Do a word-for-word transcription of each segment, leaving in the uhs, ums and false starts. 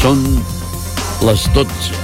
Són les dotze.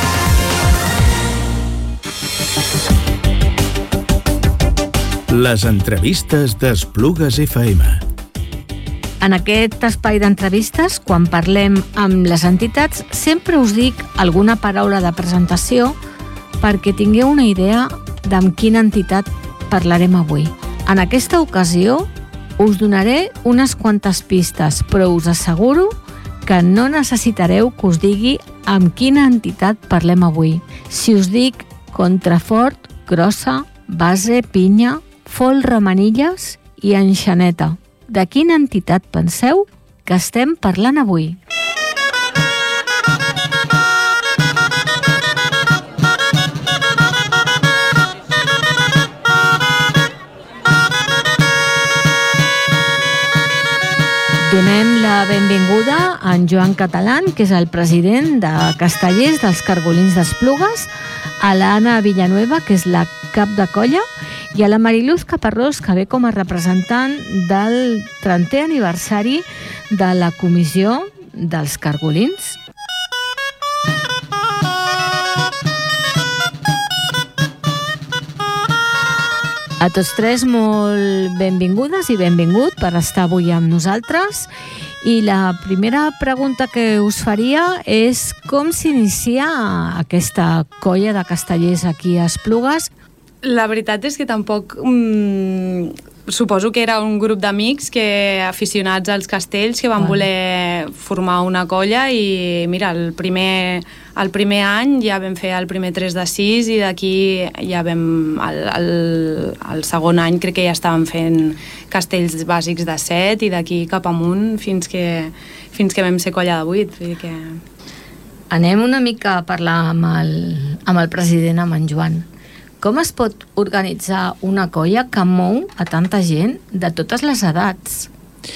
Les entrevistes d'Esplugues F M. En aquest espai d'entrevistes, quan parlem amb les entitats, sempre us dic alguna paraula de presentació perquè tingueu una idea d'amb quina entitat parlarem avui. En aquesta ocasió us donaré unes quantes pistes, però us asseguro que no necessitareu que us digui amb quina entitat parlem avui. Si us dic Contrafort, Grossa, Base, Pinya, Folra, Manilles i Enxaneta, de quina entitat penseu que estem parlant avui? Donem la benvinguda a en Joan Catalán, que és el president de Castellers dels Cargolins d'Esplugues, a l'Anna Villanueva, que és la cap de colla, i a la Mariluz Caparrós, que ve com a representant del trentè aniversari de la Comissió dels Cargolins. A tots tres, molt benvingudes i benvingut per estar avui amb nosaltres. I la primera pregunta que us faria és com s'inicia aquesta colla de castellers aquí a Esplugues? La veritat és que tampoc... Mm, suposo que era un grup d'amics que aficionats als castells que van voler formar una colla i mira, el primer, el primer any ja vam fer el primer tres de sis i d'aquí ja vam... El, el, el segon any crec que ja estàvem fent castells bàsics de set i d'aquí cap amunt fins que, fins que vam ser colla de vuit. Vull dir que... Anem una mica a parlar amb el, amb el president, amb en Joan. Com es pot organitzar una colla que mou a tanta gent de totes les edats?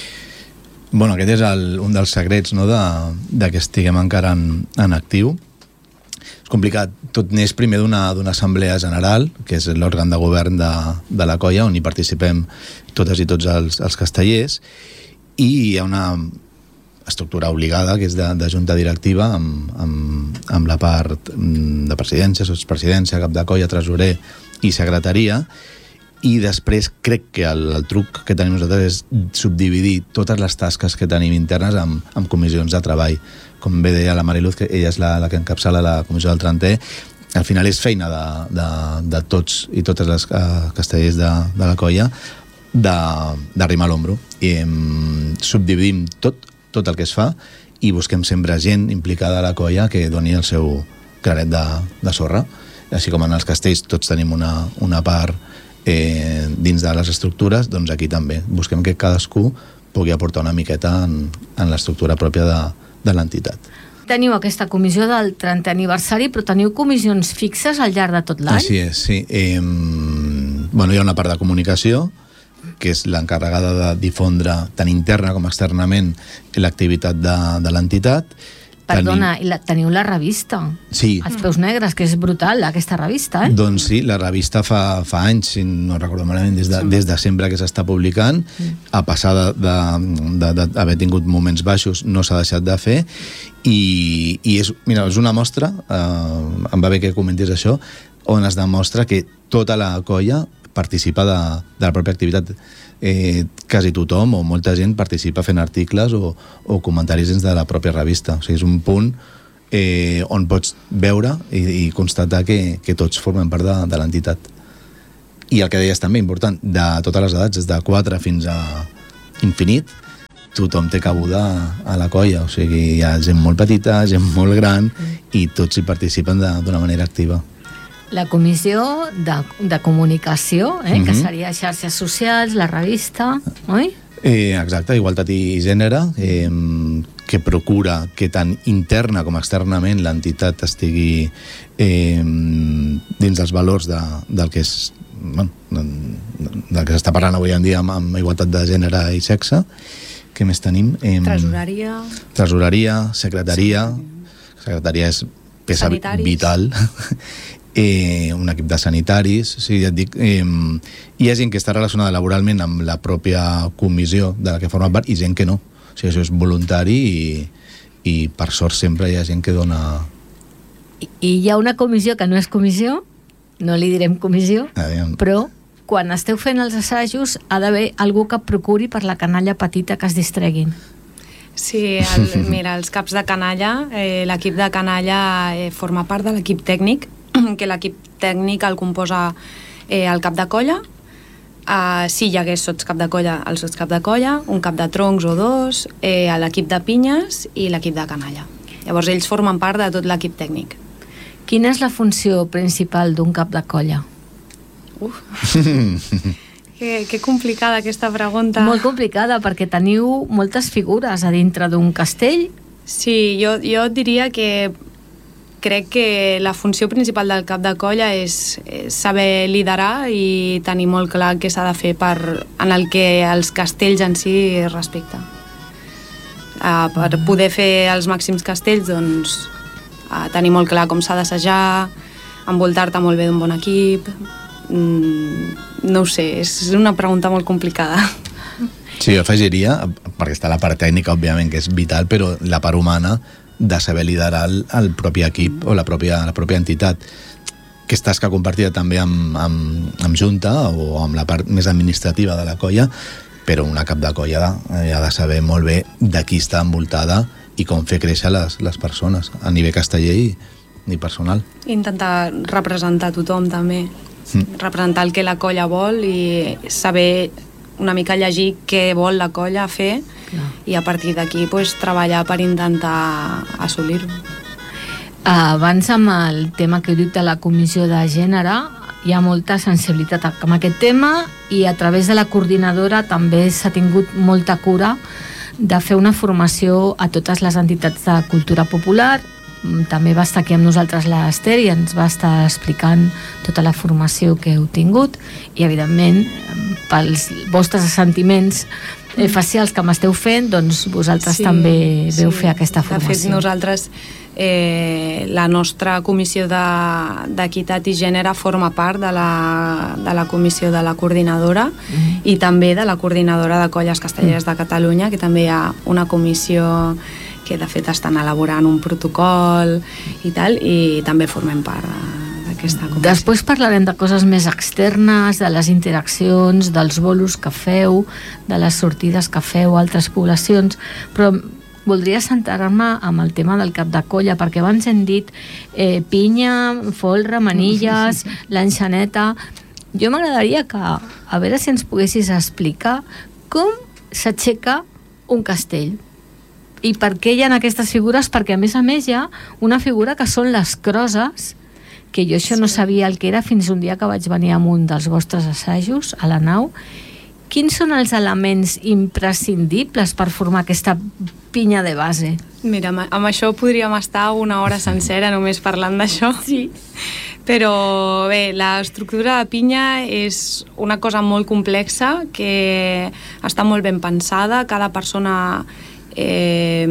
Bueno, aquest és el, un dels secrets, no, de, de que estiguem encara en, en actiu. És complicat. Tot neix primer d'una d'una assemblea general, que és l'òrgan de govern de, de la colla, on hi participem totes i tots els, els castellers, i hi ha una estructura obligada, que és de, de junta directiva, amb, amb, amb la part de presidència, sotspresidència, cap de colla, tresorer i secretaria, i després crec que el, el truc que tenim nosaltres és subdividir totes les tasques que tenim internes amb, amb comissions de treball. Com bé deia la Mariluz, que ella és la, la que encapçala la comissió del trentè, al final és feina de, de, de tots i totes les uh, castellers de, de la colla d'arrimar l'ombro. I um, subdividim tot, tot el que es fa i busquem sempre gent implicada a la colla que doni el seu granet de, de sorra. Així com en els castells tots tenim una, una part eh, dins de les estructures, doncs aquí també busquem que cadascú pugui aportar una miqueta en, en l'estructura pròpia de, de l'entitat. Teniu aquesta comissió del trentè aniversari, però teniu comissions fixes al llarg de tot l'any? Així és, sí. Eh, bueno, hi ha una part de comunicació, que és l'encarregada de difondre tant interna com externament l'activitat de, de l'entitat. Perdona, Tenim... i la, teniu la revista? Sí. Els Peus Negres, que és brutal, aquesta revista, eh? Doncs sí, la revista fa, fa anys, si no recordo malament, des de, sí. des de sempre que s'està publicant, sí. A passar d'haver tingut moments baixos, no s'ha deixat de fer, i, i és, mira, és una mostra, eh, em va bé que comentis això, on es demostra que tota la colla participa de, de la pròpia activitat. Eh, quasi tothom o molta gent participa fent articles o, o comentaris dins de la pròpia revista. O sigui, és un punt eh, on pots veure i, i constatar que, que tots formen part de, de l'entitat. I el que deies també, important, de totes les edats, des de quatre fins a infinit, tothom té cabuda a la colla. O sigui, hi ha gent molt petita, gent molt gran, i tots hi participen d'una manera activa. La comissió de, de comunicació, eh, mm-hmm. que seria xarxes socials, la revista, oi? Eh, exacte, igualtat i gènere, eh, que procura que tant interna com externament l'entitat estigui eh, dins dels valors de, del que és, bueno, del que s'està parlant avui en dia amb, amb igualtat de gènere i sexe. Què més tenim? Eh, tresoreria. Tresoreria, secretaria. Sí. Secretaria és peça Sanitaris. Vital. Eh, un equip de sanitaris, sí, ja et dic, eh, hi ha gent que està relacionada laboralment amb la pròpia comissió de la que forma part i gent que no. O sigui, això és voluntari i, i per sort sempre hi ha gent que dona... I, i hi ha una comissió que no és comissió, no li direm comissió, Aviam. però quan esteu fent els assajos ha d'haver algú que procuri per la canalla petita que es distreguin. Sí, el, mira, els caps de canalla, eh, l'equip de canalla eh, forma part de l'equip tècnic, que l'equip tècnic el composa eh, el cap de colla, eh, si hi hagués sots cap de colla, el sots cap de colla, un cap de troncs o dos, eh, l'equip de pinyes i l'equip de canalla. Llavors ells formen part de tot l'equip tècnic. Quina és la funció principal d'un cap de colla? Uf. Que, que complicada aquesta pregunta. Molt complicada, perquè teniu moltes figures a dintre d'un castell. Sí, jo, jo diria que crec que la funció principal del cap de colla és, és saber liderar i tenir molt clar què s'ha de fer per, en el que els castells en si respecta. Uh, per poder fer els màxims castells, doncs, uh, tenir molt clar com s'ha d'assajar, envoltar-te molt bé d'un bon equip... Mm, no ho sé, és una pregunta molt complicada. Sí, jo afegiria, perquè està la part tècnica, òbviament, que és vital, però la part humana de saber liderar el, el propi equip o la pròpia, la pròpia entitat, que és tasca compartida també amb, amb, amb junta o amb la part més administrativa de la colla, però una cap de colla ha de saber molt bé de qui està envoltada i com fer créixer les, les persones a nivell casteller i, i personal. Intentar representar tothom també. Mm. Representar el que la colla vol i saber una mica llegir què vol la colla fer. Clar. I a partir d'aquí pues, treballar per intentar assolir-ho. Abans amb el tema que heu dit de la comissió de gènere hi ha molta sensibilitat amb aquest tema i a través de la coordinadora també s'ha tingut molta cura de fer una formació a totes les entitats de cultura popular. També va estar aquí amb nosaltres l'Ester i ens va estar explicant tota la formació que heu tingut i evidentment pels vostres sentiments eh, facials que m'esteu fent, doncs vosaltres sí, també veu sí. fer aquesta formació. De fet, nosaltres eh, la nostra comissió d'equitat de, i gènere forma part de la, de la comissió de la coordinadora mm. i també de la coordinadora de colles castelleres mm. de Catalunya, que també hi ha una comissió que de fet estan elaborant un protocol i tal, i també formem part d'aquesta comissió. Després parlarem de coses més externes, de les interaccions, dels bolos que feu, de les sortides que feu a altres poblacions, però voldria centrar-me amb el tema del cap de colla, perquè abans hem dit eh, pinya, folre, manilles, l'enxaneta. Jo m'agradaria que, a veure si ens poguessis explicar com s'aixeca un castell. I per què hi ha aquestes figures? Perquè a més a més hi ha una figura que són les crosses, que jo això no sabia el que era fins un dia que vaig venir amb un dels vostres assajos a la nau. Quins són els elements imprescindibles per formar aquesta pinya de base? Mira, amb això podríem estar una hora sencera només parlant d'això. Sí. Però bé, l'estructura de pinya és una cosa molt complexa que està molt ben pensada. Cada persona Eh,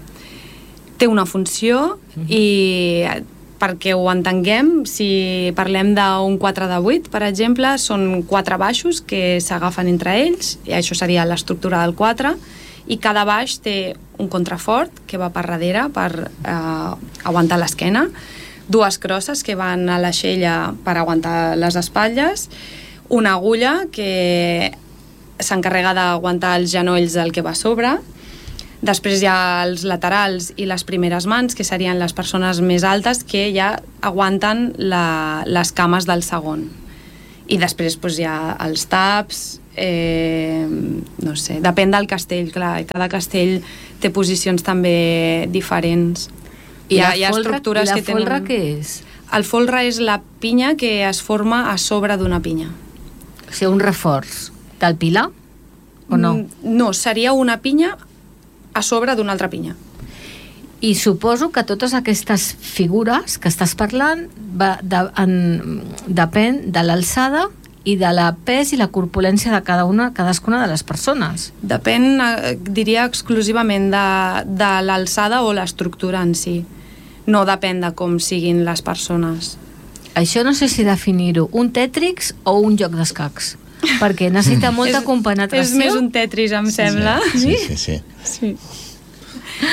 té una funció mm-hmm. i perquè ho entenguem, si parlem d'un quatre de vuit, per exemple, són quatre baixos que s'agafen entre ells, i això seria l'estructura del quatre, i cada baix té un contrafort que va per darrere per eh, aguantar l'esquena, dues crosses que van a l'aixella per aguantar les espatlles, una agulla que s'encarrega d'aguantar els genolls del que va a sobre. Després hi ha els laterals i les primeres mans, que serien les persones més altes, que ja aguanten la, les cames del segon. I després doncs, hi ha els taps, eh, no sé, depèn del castell, clar, cada castell té posicions també diferents. I hi ha, hi ha folre, estructures i la que tenen... folre què és? El folre és la pinya que es forma a sobre d'una pinya. O sigui, un reforç del pilar o no? No, seria una pinya a sobre d'una altra pinya. I suposo que totes aquestes figures que estàs parlant va de, en, depèn de l'alçada i de la pes i la corpulència de cada una, cadascuna de les persones. Depèn, diria, exclusivament de, de l'alçada o l'estructura en si. No depèn de com siguin les persones. Això no sé si definir-ho un tètrix o un joc d'escacs, perquè necessita molta és, compenetració. És més un Tetris, em sí, sembla. Sí, sí, sí. Sí, sí,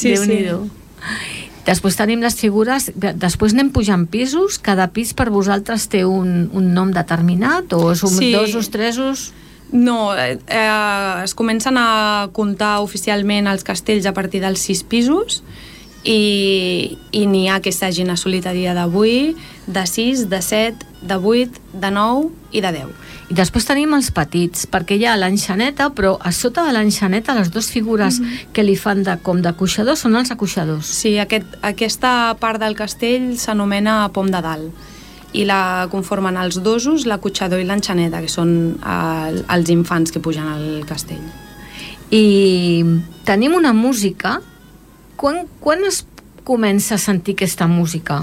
Sí, Déu-n'hi-do. Després tenim les figures, després anem pujant pisos, cada pis per vosaltres té un, un nom determinat, o és un Sí. dosos, tresos? No, eh, eh, es comencen a comptar oficialment els castells a partir dels sis pisos i, i n'hi ha que s'hagin assolit a dia d'avui de sis, de set, de vuit, de nou i de deu. I després tenim els petits, perquè hi ha l'enxaneta, però a sota de l'enxaneta les dues figures mm-hmm. que li fan de, com d'acoixadors són els acoixadors. Sí, aquest, aquesta part del castell s'anomena pom de dalt i la conformen els dosos, l'acotxador i l'enxaneta, que són el, els infants que pugen al castell. I tenim una música. Quan, quan es comença a sentir aquesta música?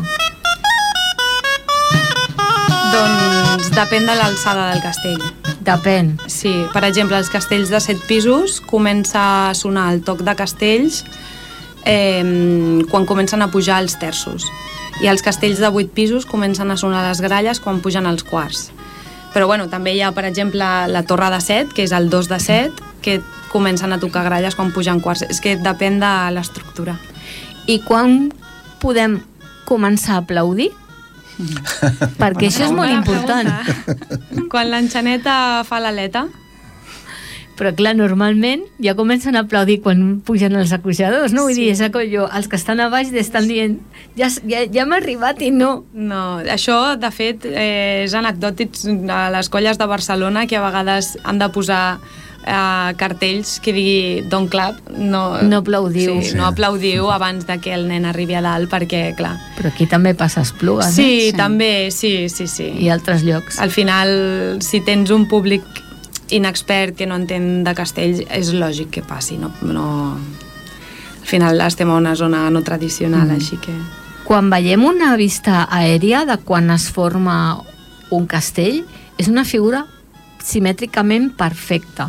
Doncs depèn de l'alçada del castell. Depèn. Sí, per exemple, els castells de set pisos comença a sonar el toc de castells eh, quan comencen a pujar els terços. I els castells de vuit pisos comencen a sonar les gralles quan pugen els quarts. Però bueno, també hi ha, per exemple, la torre de set, que és el dos de set, que comencen a tocar gralles quan pugen quarts. És que depèn de l'estructura. I quan podem començar a aplaudir? Perquè això és molt important. Quan l'enxaneta fa l'aleta. Però clar, normalment ja comencen a aplaudir quan pugen els acoixadors, no? Vull Sí. dir, és allò, els que estan a baix estan dient ja, ja, ja hem arribat i no. No, això, de fet, eh, és anecdòtic a les colles de Barcelona, que a vegades han de posar eh, cartells que digui don't clap, no, No aplaudiu. Sí, no aplaudiu abans de que el nen arribi a dalt, perquè, clar... Però aquí també passa Esplugues, Sí, eh? també, sí, sí, sí. I altres llocs. Al final, si tens un públic inexpert que no entén de castells, és lògic que passi, no... no... Al final estem a una zona no tradicional, mm. així que... Quan veiem una vista aèria de quan es forma un castell, és una figura simètricament perfecta.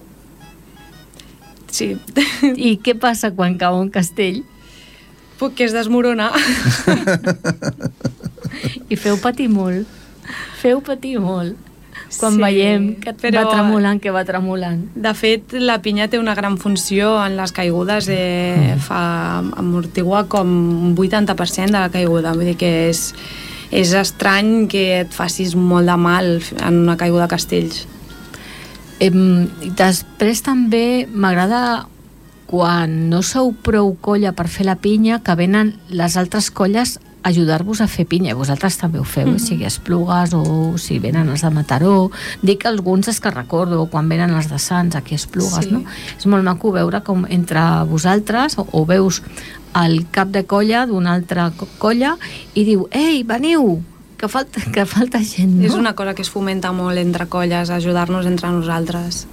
Sí. I què passa quan cau un castell? Puc que es desmorona. I feu patir molt. Feu patir molt. Quan Sí, veiem que però- va tremolant, que va tremolant. De fet, la pinya té una gran funció en les caigudes, eh, fa amortigua com un vuitanta per cent de la caiguda, vull dir que és, és estrany que et facis molt de mal en una caiguda de castells. Em, després també m'agrada quan no sou prou colla per fer la pinya, que venen les altres colles a ajudar-vos a fer pinya. Vosaltres també ho feu, mm-hmm. sigui Esplugues o si venen els de Mataró. Dic alguns és que recordo quan venen els de Sants aquí a Esplugues, Sí. no? És molt maco veure com entre vosaltres o, o veus el cap de colla d'una altra co- colla i diu, ei, veniu, que falta, que falta gent, no? És una cosa que es fomenta molt entre colles, ajudar-nos entre nosaltres.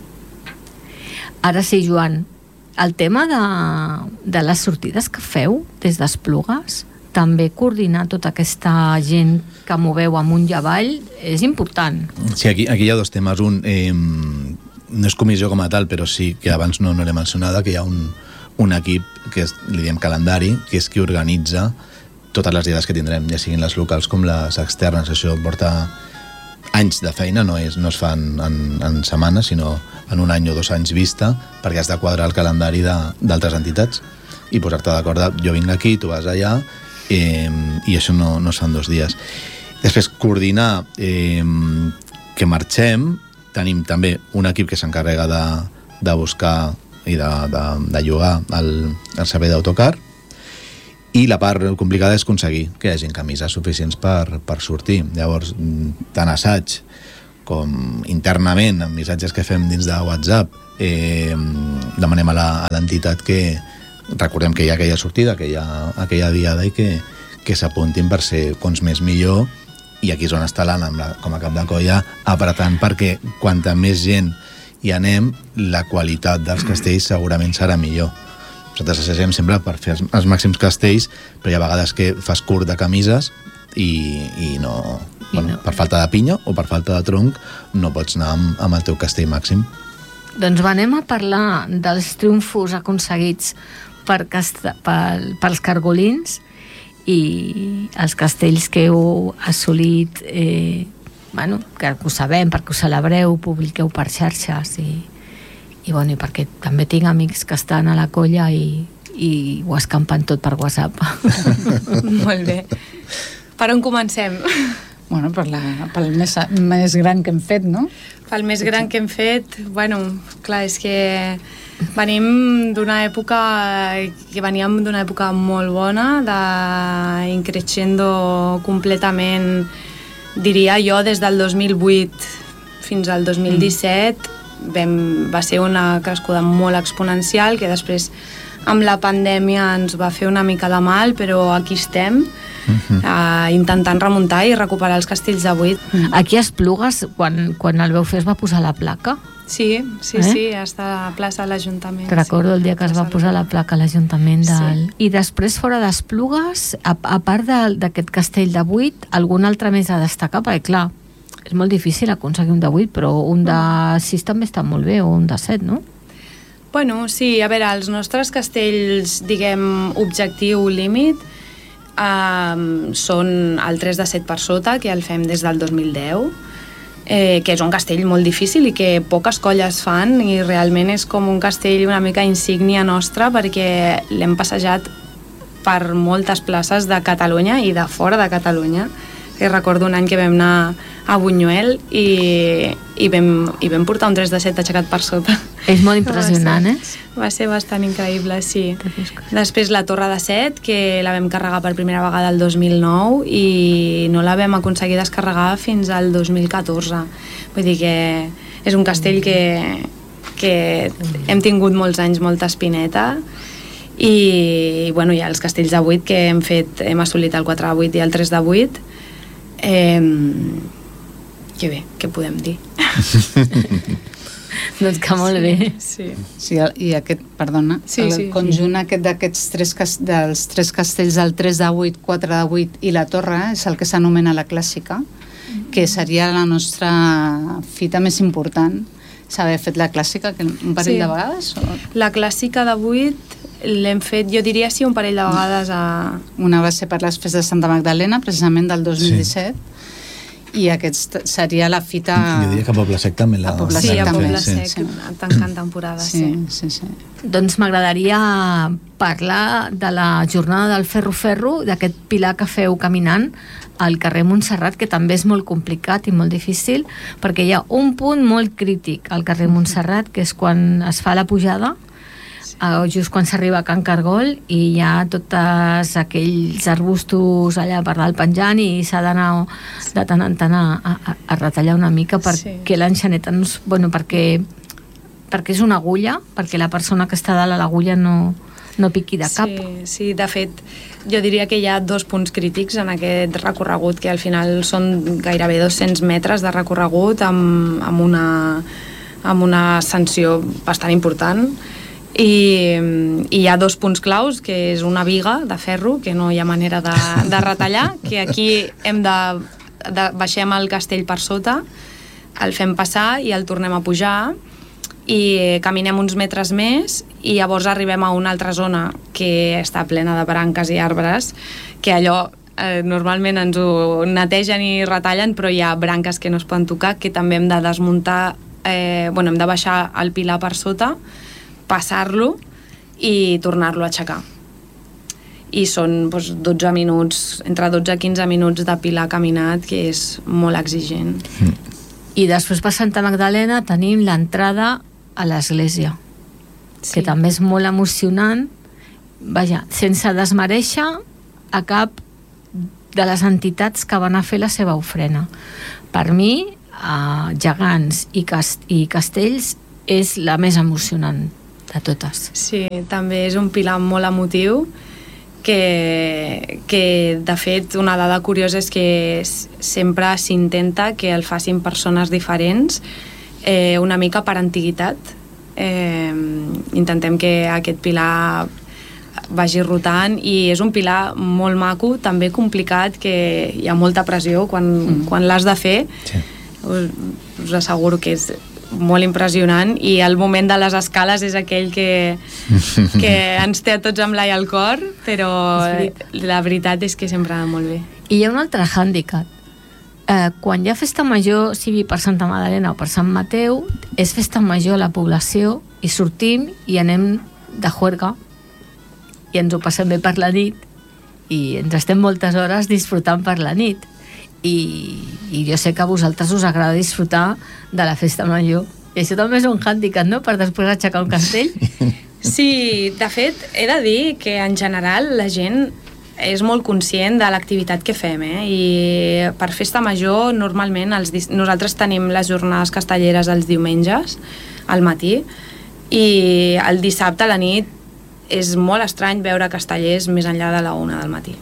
Ara sí, Joan, el tema de, de les sortides que feu des d'Esplugues, també coordinar tota aquesta gent que moveu amunt i avall és important. Sí, aquí, aquí hi ha dos temes. Un, eh, no és comissió com a tal, però sí que abans no, no l'he mencionada, que hi ha un, un equip que és, li diem calendari, que és qui organitza totes les diades que tindrem, ja siguin les locals com les externes. Això porta anys de feina, no, és, no es fan en, en setmanes, sinó en un any o dos anys vista, perquè has de quadrar el calendari d'altres entitats i posar-te d'acord de, jo vinc aquí, tu vas allà, eh, i això no, no es fan dos dies. Després, coordinar eh, que marxem. Tenim també un equip que s'encarrega de, de buscar i de, de, de llogar el, el servei d'autocar, i la part complicada és aconseguir que hi hagi camises suficients per, per sortir. Llavors, tant assaig com internament, amb missatges que fem dins de WhatsApp, eh, demanem a l'entitat que recordem que hi ha aquella sortida, que hi ha aquella diada i que, que s'apuntin per ser cons més millor, i aquí és on està l'Anna amb la, com a cap de colla apretant perquè quanta més gent hi anem, la qualitat dels castells segurament serà millor. Nosaltres assagem sempre per fer els, els màxims castells, però hi ha vegades que fas curt de camises i, i no... I bueno, no. Per falta de pinya o per falta de tronc no pots anar amb, amb el teu castell màxim. Doncs anem a parlar dels triomfos aconseguits per casta, per, pels cargolins i els castells que heu assolit, eh, bueno, que ho sabem, perquè ho celebreu, publiqueu per xarxes i, i, bueno, i perquè també tinc amics que estan a la colla i, i ho escampen tot per WhatsApp. Molt bé. Per on comencem? Bueno, per la, pel més, més gran que hem fet, no? Pel més gran que hem fet, bueno, clar, és que venim d'una època que veníem d'una època molt bona, de increixendo completament, diria jo, des del dos mil vuit fins al dos mil disset, mm. vam, va ser una crescuda molt exponencial, que després amb la pandèmia ens va fer una mica de mal, però aquí estem, Uh-huh. Uh, intentant remuntar i recuperar els castells de buit. Aquí a Esplugues, quan, quan el veu fer, es va posar la placa? Sí, sí, eh? sí, està a la plaça de l'Ajuntament. Recordo sí, el dia que es va posar la placa a l'Ajuntament del... Sí. I després, fora d'Esplugues, a, a part d'aquest castell de buit, algun altre més a destacar? Perquè, clar, és molt difícil aconseguir un de vuit, però un de sis també està molt bé, o un de set, no? Bueno, sí, a veure, els nostres castells, diguem, objectiu, límit, Um, són el tres de set per sota, que el fem des del dos mil deu, eh, que és un castell molt difícil i que poques colles fan, i realment és com un castell una mica insígnia nostra, perquè l'hem passejat per moltes places de Catalunya i de fora de Catalunya. I recordo un any que vam anar a Buñuel i, i, vam, i vam portar un tres de set aixecat per sota. És molt impressionant, va ser, eh? Va ser bastant increïble, sí. Després la torre de set, que la vam carregar per primera vegada el dos mil nou i no la vam aconseguir descarregar fins al dos mil catorze. Vull dir que és un castell que, que hem tingut molts anys, molta espineta, i bueno, hi ha els castells de vuit que hem fet, hem assolit el quatre de vuit i el tres de vuit. Eh, que bé, què podem dir? Doncs que molt bé. Sí. Sí, i aquest, perdona, sí, el sí, conjunt sí. aquest d'aquests tres, dels tres castells, del tres de vuit, quatre de vuit i la torre, és el que s'anomena la clàssica, que seria la nostra fita més important. S'haver fet la clàssica que un parell sí. de vegades? O... La clàssica de vuit l'hem fet, jo diria sí, un parell de vegades a... Una va ser per les festes de Santa Magdalena, precisament del dos mil disset, sí. i aquest seria la fita... Jo diria que a Poble Sec també la... A Poble Sec, sí, a Poble Sec, sí. tancant temporada, sí. sí. sí, sí. Doncs m'agradaria parlar de la jornada del Ferro-Ferro, d'aquest pilar que feu caminant al carrer Montserrat, que també és molt complicat i molt difícil, perquè hi ha un punt molt crític al carrer Montserrat, que és quan es fa la pujada, just quan s'arriba a Can Cargol, i hi ha tots aquells arbustos allà per dalt penjant i s'ha d'anar de tant en tant a, a, a retallar una mica perquè sí. l'enxaneta no, bueno, perquè, perquè és una agulla, perquè la persona que està dalt a l'agulla no, no piqui de cap. Sí, sí, de fet, jo diria que hi ha dos punts crítics en aquest recorregut, que al final són gairebé dos-cents metres de recorregut amb, amb, una, amb una ascensió bastant important. I, i hi ha dos punts claus, que és una viga de ferro, que no hi ha manera de, de retallar, que aquí hem de, de baixem el castell per sota, el fem passar i el tornem a pujar, i caminem uns metres més i llavors arribem a una altra zona que està plena de branques i arbres, que allò eh, normalment ens ho netegen i retallen, però hi ha branques que no es poden tocar, que també hem de desmuntar, eh, bueno, hem de baixar el pilar per sota, passar-lo i tornar-lo a aixecar. I són doncs, dotze minuts, entre dotze i quinze minuts de pilar caminat, que és molt exigent. Mm. I després per Santa Magdalena tenim l'entrada a l'església, sí. que també és molt emocionant, vaja, sense desmereixer a cap de les entitats que van a fer la seva ofrena. Per mi, eh, Gegants i, cast i Castells és la més emocionant de totes. Sí, també és un pilar molt emotiu, que, que de fet una dada curiosa és que sempre s'intenta que el facin persones diferents, eh, una mica per antiguitat. Eh, intentem que aquest pilar vagi rotant, i és un pilar molt maco, també complicat, que hi ha molta pressió quan, mm. quan l'has de fer. Sí. Us, us asseguro que és molt impressionant, i el moment de les escales és aquell que, que ens té a tots amb l'ai al cor, però la veritat és que sempre va molt bé. I hi ha un altre hàndicap. Eh, quan hi ha festa major, sigui per Santa Magdalena o per Sant Mateu, és festa major a la població i sortim i anem de juerga. i ens ho passem bé per la nit i ens estem moltes hores disfrutant per la nit i, i jo sé que a vosaltres us agrada disfrutar de la festa major i això també és un hàndicap, no?, per després aixecar un castell. Sí, de fet, he de dir que en general la gent és molt conscient de l'activitat que fem, eh? I per festa major normalment els, nosaltres tenim les jornades castelleres els diumenges al matí i el dissabte a la nit és molt estrany veure castellers més enllà de la una del matí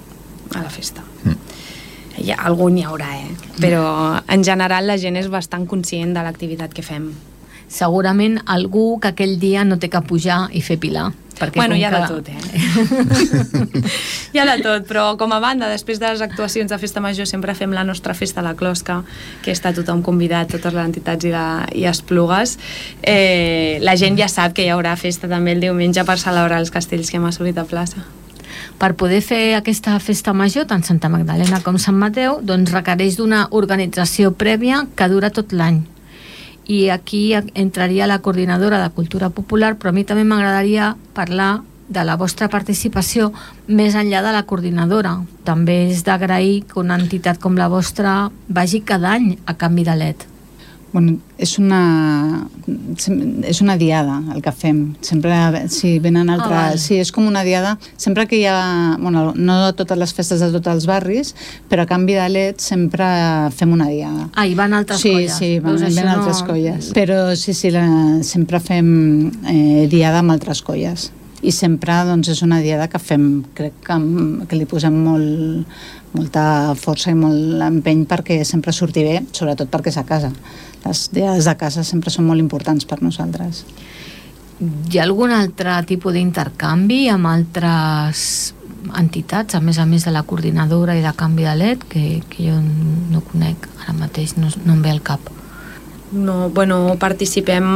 a la festa. Mm. Ja, algun hi haurà, eh? Però en general la gent és bastant conscient de l'activitat que fem. Segurament algú que aquell dia no té que pujar i fer pilar. Bueno, hi ha que... de tot, eh? Hi ha de tot, però com a banda, després de les actuacions de Festa Major sempre fem la nostra festa a la Closca, que està tothom convidat, totes les entitats i, la, i Esplugues. Eh, la gent ja sap que hi haurà festa també el diumenge per celebrar els castells que hem assolit a plaça. Per poder fer aquesta festa major, tant Santa Magdalena com Sant Mateu, doncs requereix d'una organització prèvia que dura tot l'any. I aquí entraria la coordinadora de Cultura Popular, però a mi també m'agradaria parlar de la vostra participació més enllà de la coordinadora. També és d'agrair que una entitat com la vostra vagi cada any a canvi de L E D. Bueno, és una és una diada el que fem. Sempre, si venen altres... Oh, vale. Sí, és com una diada. Sempre que hi ha... Bueno, no totes les festes de tots els barris, però a canvi de L E D sempre fem una diada. Ah, hi van altres sí, colles. Sí, van, Veus, van altres no... colles. Però sí, sí, la, sempre fem eh, diada amb altres colles. I sempre doncs, és una diada que fem, crec que, que li posem molt, molta força i molt empeny perquè sempre surti bé, sobretot perquè és a casa. Les diades de casa sempre són molt importants per nosaltres. Hi ha algun altre tipus d'intercanvi amb altres entitats, a més a més de la coordinadora i de canvi de L E D, que, que jo no conec ara mateix, no, no em ve al cap? No, bueno, participem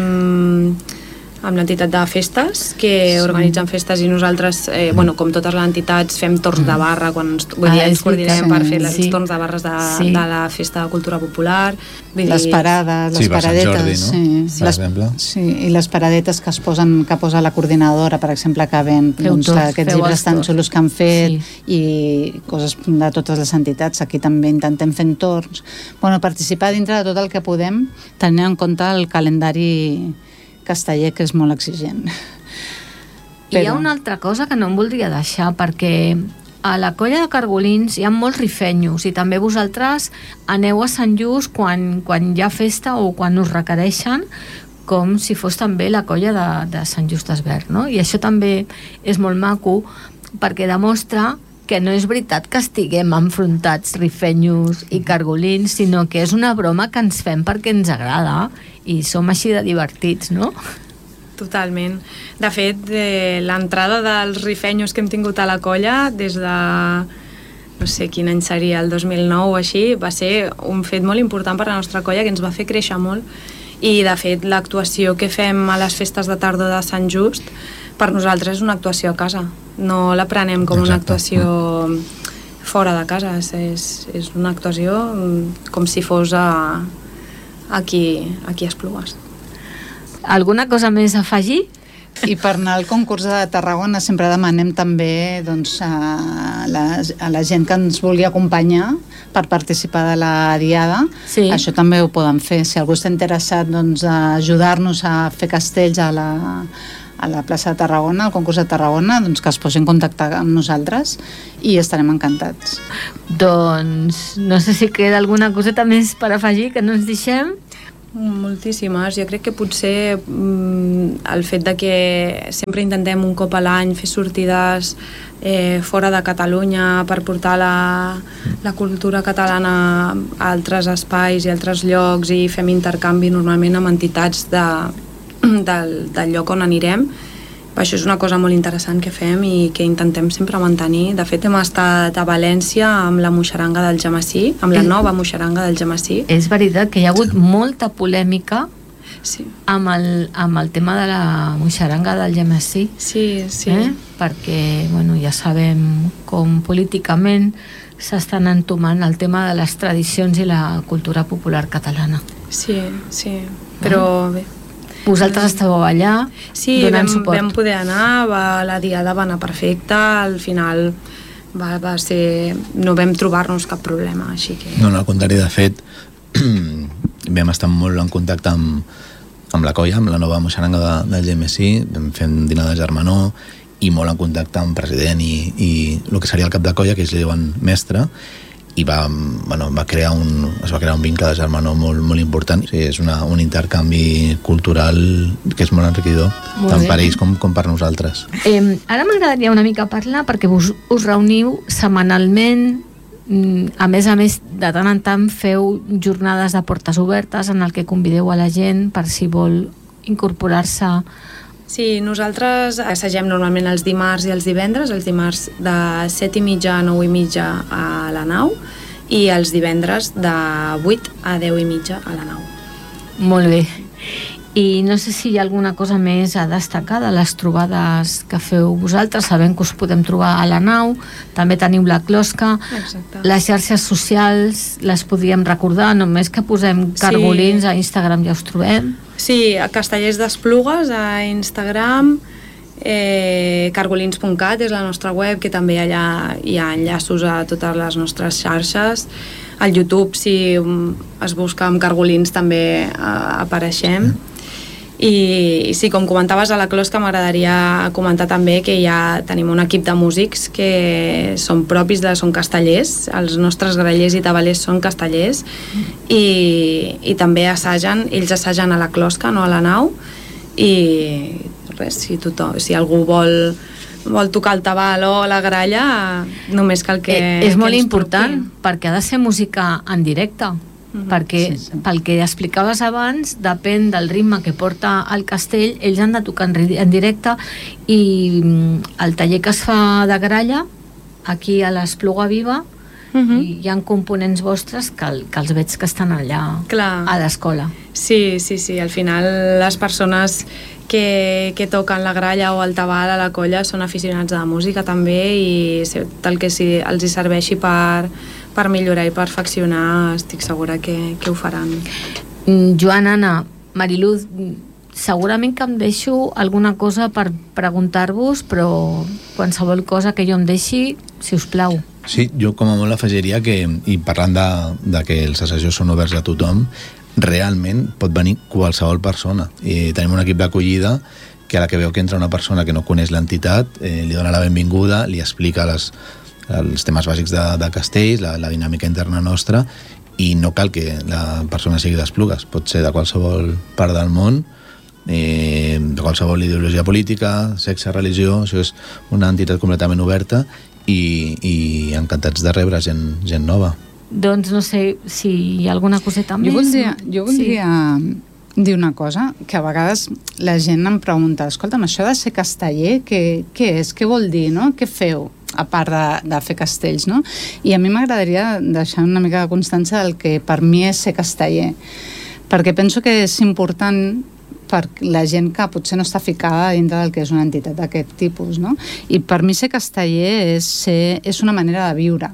amb... amb l'entitat de festes, que sí. organitzen festes i nosaltres, eh, bueno, com totes les entitats, fem torns de barra, quan ens, vull dir, ah, ens coordinem sí. per fer els sí. torns de barres de, sí. de la festa de cultura popular. Vull les dir... parades, les sí, paradetes. Jordi, no? Sí, per les, exemple. Sí, i les paradetes que es posen, que posa la coordinadora, per exemple, que ven doncs, tots, aquests llibres tan xulos que han fet sí. i coses de totes les entitats. Aquí també intentem fer torns. Bueno, participar dintre de tot el que podem, tenint en compte el calendari casteller, que és molt exigent. Però... Hi ha una altra cosa que no em voldria deixar, perquè a la colla de Cargolins hi ha molts rifenyos i també vosaltres aneu a Sant Just quan, quan hi ha festa o quan us requereixen, com si fos també la colla de, de Sant Just Desvern, no? I això també és molt maco perquè demostra que no és veritat que estiguem enfrontats rifenyos i cargolins, sinó que és una broma que ens fem perquè ens agrada i som així de divertits, no? Totalment. De fet, eh, l'entrada dels rifenyos que hem tingut a la colla des de, no sé quin any seria, el dos mil nou o així, va ser un fet molt important per a la nostra colla que ens va fer créixer molt. I, de fet, l'actuació que fem a les festes de tardor de Sant Just per nosaltres és una actuació a casa. No la prenem com Exacte. Una actuació fora de casa. És, és una actuació com si fos a, aquí, aquí a Esplugues. Alguna cosa més a afegir? I per anar al concurs de Tarragona sempre demanem també doncs, a, la, a la gent que ens vulgui acompanyar per participar de la diada. Sí. Això també ho poden fer. Si algú està interessat doncs, a ajudar-nos a fer castells a la, a la plaça de Tarragona, al concurs de Tarragona, doncs que es posi en contacte amb nosaltres i estarem encantats. Doncs no sé si queda alguna coseta més per afegir que no ens deixem. Moltíssimes. Jo crec que potser mm, el fet de que sempre intentem un cop a l'any fer sortides eh, fora de Catalunya per portar la, la cultura catalana a altres espais i altres llocs i fem intercanvi normalment amb entitats de, del, del lloc on anirem. Això és una cosa molt interessant que fem i que intentem sempre mantenir. De fet, hem estat a València amb la moixeranga del Jamassí, amb la nova moixeranga del Jamassí. És veritat que hi ha hagut molta polèmica sí. amb, el, amb el tema de la moixeranga del Jamassí. Sí, sí. Eh? Perquè bueno, ja sabem com políticament s'estan entomant el tema de les tradicions i la cultura popular catalana. Sí, sí. Però bé, Vosaltres estàveu allà sí, donant vam, suport. vam poder anar, va, la diada va anar perfecta, al final va, va ser... no vam trobar-nos cap problema, així que... No, no, al contrari, de fet, vam estar molt en contacte amb, amb la colla, amb la nova moixaranga de, del G M C, vam fer un dinar de germanor, i molt en contacte amb el president i, i el que seria el cap de colla, que ells li diuen mestre, i va, bueno, va crear un, es va crear un vincle de germanor molt, molt important. Sí, és una, un intercanvi cultural que és molt enriquidor, molt tant bé. Per ells com, com per nosaltres. Eh, ara m'agradaria una mica parlar, perquè us, us reuniu setmanalment, a més a més, de tant en tant feu jornades de portes obertes en el que convideu a la gent per si vol incorporar-se. Sí, nosaltres assagem normalment els dimarts i els divendres, els dimarts de set i mitja a nou i mitja a la nau i els divendres de vuit a deu i mitja a la nau. Molt bé. I no sé si hi ha alguna cosa més a destacar de les trobades que feu vosaltres. Sabem que us podem trobar a la nau, també teniu la closca. Exacte. Les xarxes socials les podríem recordar, només que posem cargolins sí. A Instagram ja us trobem. Sí, a Castellers d'Esplugues a Instagram, eh, cargolins punt cat és la nostra web, que també allà hi ha enllaços a totes les nostres xarxes. Al YouTube, si es busca amb cargolins, també eh, apareixem. I, i sí, com comentaves a la closca, m'agradaria comentar també que ja tenim un equip de músics que són propis de són castellers, els nostres grallers i tabalers són castellers i, i també assagen, ells assagen a la closca, no a la nau, i res, si, tothom, si algú vol vol tocar el tabal o la gralla, només cal que... Eh, és que molt ens important, truqui. perquè ha de ser música en directe. Mm-hmm. Perquè sí, sí. Pel que explicaves abans, depèn del ritme que porta el castell, ells han de tocar en, en directe, i el taller que es fa de gralla aquí a l'Espluga Viva, mm-hmm. hi ha components vostres que, el, que els veig que estan allà Clar. A l'escola. Sí, sí, sí, al final les persones que, que toquen la gralla o el tabal a la colla són aficionats a la música també, i tal que si els hi serveixi per per millorar i perfeccionar, estic segura que, que ho faran. Joan, Anna, Mariluz, segurament que em deixo alguna cosa per preguntar-vos, però qualsevol cosa que jo em deixi, si us plau. Sí, jo com a molt afegiria que, i parlant de, de que els assajos són oberts a tothom, realment pot venir qualsevol persona. I tenim un equip d'acollida que a la que veu que entra una persona que no coneix l'entitat, eh, li dona la benvinguda, li explica les els temes bàsics de, de castells, la, la dinàmica interna nostra, i no cal que la persona sigui d'Esplugues, pot ser de qualsevol part del món, eh, de qualsevol ideologia política, sexe, religió. Això és una entitat completament oberta i, i encantats de rebre gent, gent nova. Doncs no sé si hi ha alguna coseta més. Jo voldria, jo voldria sí. dir una cosa, que a vegades la gent em pregunta, escolta'm, això de ser casteller, què, què és? Què vol dir, no? Què feu? A part de, de fer castells, no? I a mi m'agradaria deixar una mica de constància del que per mi és ser casteller, perquè penso que és important per la gent que potser no està ficada dintre del que és una entitat d'aquest tipus, no? I per mi ser casteller és, ser, és una manera de viure,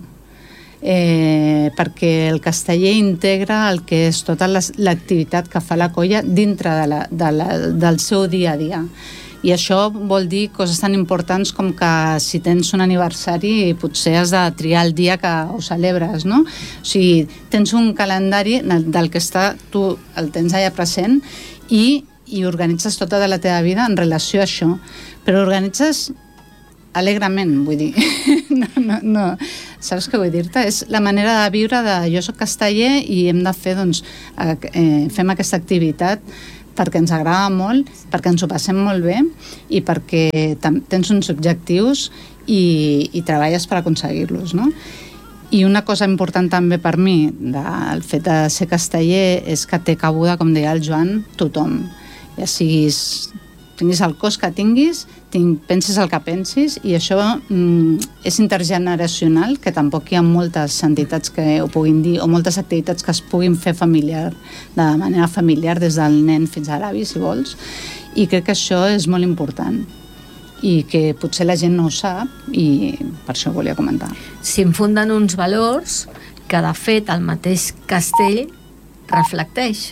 eh, perquè el casteller integra el que és tota l'activitat que fa la colla dintre de la, de la, del seu dia a dia. I això vol dir coses tan importants com que si tens un aniversari potser has de triar el dia que ho celebres, no? O sigui, tens un calendari del que està, tu el tens allà present i, i organitzes tota de la teva vida en relació a això, però organitzes alegrement, vull dir. no, no, no. Saps què vull dir-te? És la manera de viure de jo soc casteller i hem de fer, doncs, eh, fem aquesta activitat perquè ens agrada molt, perquè ens ho passem molt bé i perquè tens uns objectius i, i treballes per aconseguir-los, no? I una cosa important també per mi del fet de ser casteller és que té cabuda, com deia el Joan, tothom. Ja siguis, tinguis el cos que tinguis, tinc, pensis el que pensis, i això mm, és intergeneracional, que tampoc hi ha moltes entitats que ho puguin dir, o moltes activitats que es puguin fer familiar, de manera familiar, des del nen fins a l'avi, si vols, i crec que això és molt important i que potser la gent no ho sap, i per això ho volia comentar. S'infunden uns valors que de fet el mateix castell reflecteix,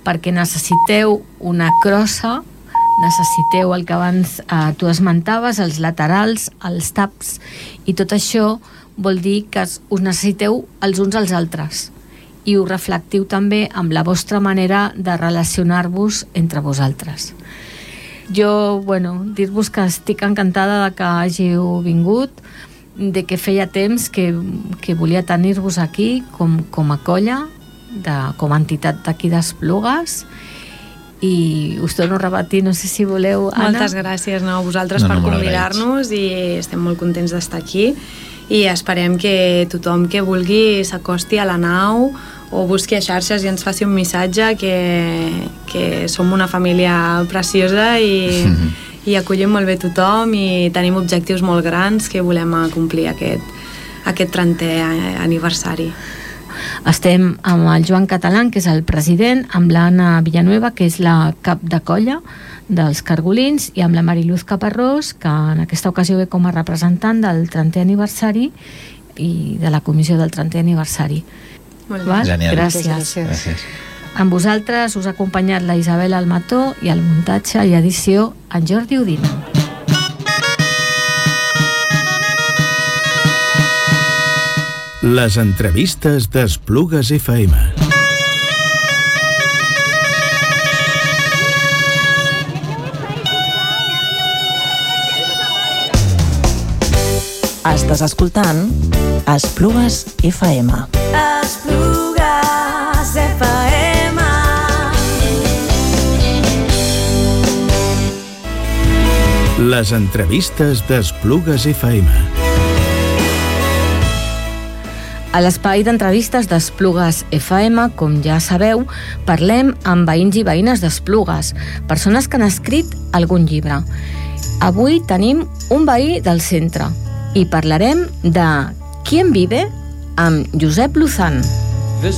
perquè necessiteu una crossa, necessiteu el que abans eh, tu esmentaves, els laterals, els taps, i tot això vol dir que us necessiteu els uns als altres i ho reflectiu també amb la vostra manera de relacionar-vos entre vosaltres. Jo, bueno, dir-vos que estic encantada de que hàgiu vingut, de que feia temps que, que volia tenir-vos aquí com, com a colla, de, com a entitat d'aquí d'Esplugues, i us torno a repetir, no sé si voleu, Anna. Moltes gràcies no, a vosaltres no, per no, convidar-nos i estem molt contents d'estar aquí i esperem que tothom que vulgui s'acosti a la nau o busqui a xarxes i ens faci un missatge que, que som una família preciosa i, i acollim molt bé tothom i tenim objectius molt grans que volem complir aquest, aquest trentè aniversari. Estem amb el Joan Catalán, que és el president, amb l'Anna Villanueva, que és la cap de colla dels Cargolins, i amb la Mariluz Caparrós, que en aquesta ocasió ve com a representant del trentè aniversari i de la comissió del trentè aniversari. Molt bé. Genial. Gràcies. Gràcies. Gràcies. Amb vosaltres us ha acompanyat la Isabel Almató i el muntatge i edició en Jordi Udina. Les entrevistes d'Esplugues F M. Estàs escoltant Esplugues F M. Esplugues F M. Les entrevistes d'Esplugues F M. A l'espai d'entrevistes d'Esplugues F M, com ja sabeu, parlem amb veïns i veïnes d'Esplugues, persones que han escrit algun llibre. Avui tenim un veí del centre i parlarem de Qui en vive amb Josep Luzán.